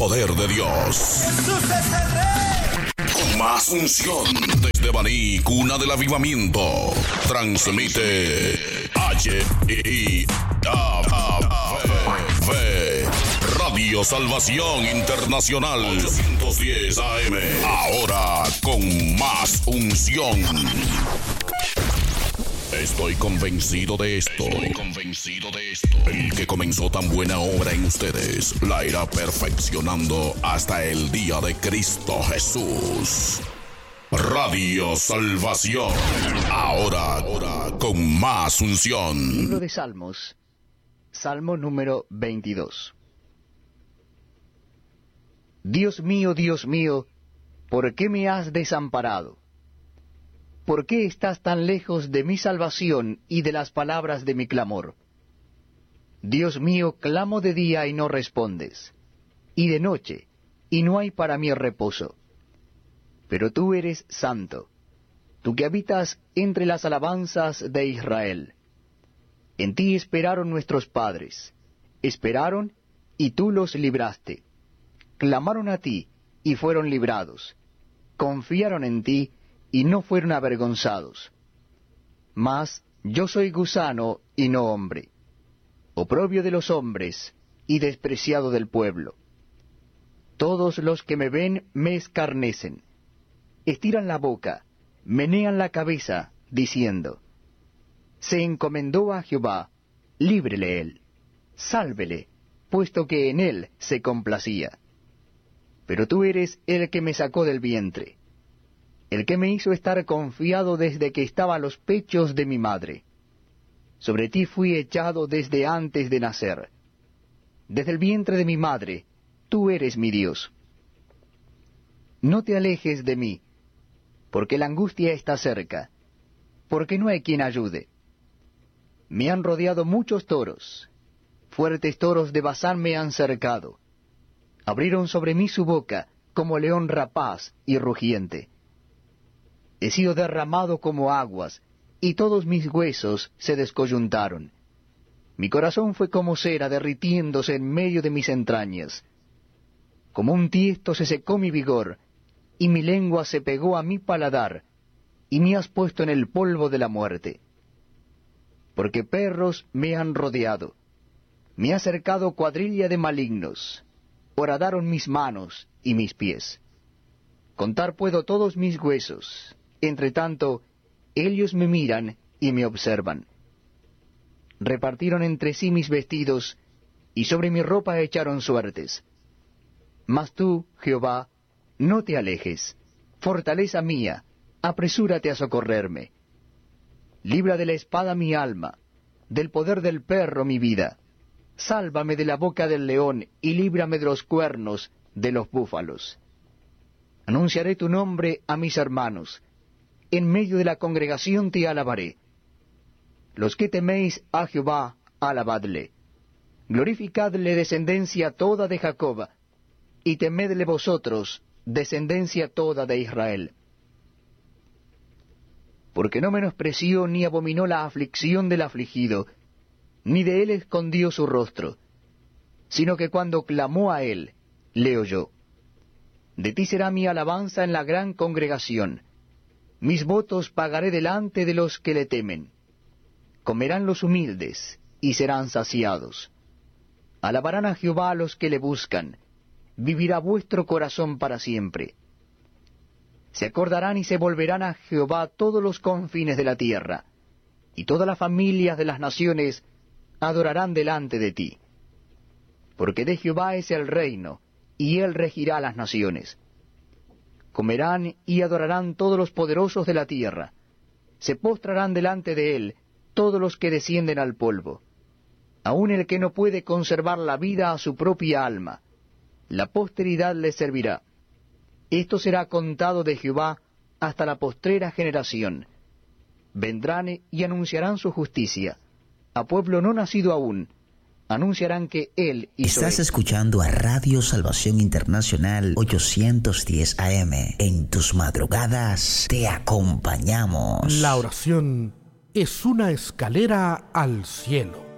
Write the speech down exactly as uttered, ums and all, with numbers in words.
poder de Dios. Jesús es el Rey. Con más unción desde Baní, cuna del avivamiento. Transmite H I A V Radio Salvación Internacional ochocientos diez A M. Ahora con más unción. Estoy convencido de esto. Estoy convencido de esto. El que comenzó tan buena obra en ustedes la irá perfeccionando hasta el día de Cristo Jesús. Radio Salvación. Ahora, ahora con más unción. Libro de Salmos. Salmo número veintidós. Dios mío, Dios mío, ¿por qué me has desamparado? ¿Por qué estás tan lejos de mi salvación y de las palabras de mi clamor? Dios mío, clamo de día y no respondes, y de noche, y no hay para mí reposo. Pero tú eres santo, tú que habitas entre las alabanzas de Israel. En ti esperaron nuestros padres, esperaron, y tú los libraste. Clamaron a ti, y fueron librados. Confiaron en ti, y no fueron avergonzados. Mas yo soy gusano y no hombre, oprobio de los hombres y despreciado del pueblo. Todos los que me ven me escarnecen, estiran la boca, menean la cabeza, diciendo: se encomendó a Jehová, líbrele él, sálvele, puesto que en él se complacía. Pero tú eres el que me sacó del vientre, el que me hizo estar confiado desde que estaba a los pechos de mi madre. Sobre ti fui echado desde antes de nacer. Desde el vientre de mi madre, tú eres mi Dios. No te alejes de mí, porque la angustia está cerca, porque no hay quien ayude. Me han rodeado muchos toros, fuertes toros de Basán me han cercado. Abrieron sobre mí su boca, como león rapaz y rugiente. He sido derramado como aguas, y todos mis huesos se descoyuntaron. Mi corazón fue como cera derritiéndose en medio de mis entrañas. Como un tiesto se secó mi vigor, y mi lengua se pegó a mi paladar, y me has puesto en el polvo de la muerte. Porque perros me han rodeado, me ha cercado cuadrilla de malignos, horadaron mis manos y mis pies. Contar puedo todos mis huesos. Entre tanto, ellos me miran y me observan. Repartieron entre sí mis vestidos, y sobre mi ropa echaron suertes. Mas tú, Jehová, no te alejes, fortaleza mía, apresúrate a socorrerme. Libra de la espada mi alma, del poder del perro mi vida. Sálvame de la boca del león, y líbrame de los cuernos de los búfalos. Anunciaré tu nombre a mis hermanos. En medio de la congregación te alabaré. Los que teméis a Jehová, alabadle. Glorificadle descendencia toda de Jacob, y temedle vosotros, descendencia toda de Israel. Porque no menospreció ni abominó la aflicción del afligido, ni de él escondió su rostro, sino que cuando clamó a él, le oyó. De ti será mi alabanza en la gran congregación. Mis votos pagaré delante de los que le temen. Comerán los humildes, y serán saciados. Alabarán a Jehová a los que le buscan. Vivirá vuestro corazón para siempre. Se acordarán y se volverán a Jehová todos los confines de la tierra, y todas las familias de las naciones adorarán delante de ti. Porque de Jehová es el reino, y él regirá las naciones. Comerán y adorarán todos los poderosos de la tierra. Se postrarán delante de él todos los que descienden al polvo. Aun el que no puede conservar la vida a su propia alma, la posteridad le servirá. Esto será contado de Jehová hasta la postrera generación. Vendrán y anunciarán su justicia. A pueblo no nacido aún, anunciarán que Él hizo. Estás esto. escuchando a Radio Salvación Internacional ochocientos diez A M. En tus madrugadas te acompañamos. La oración es una escalera al cielo.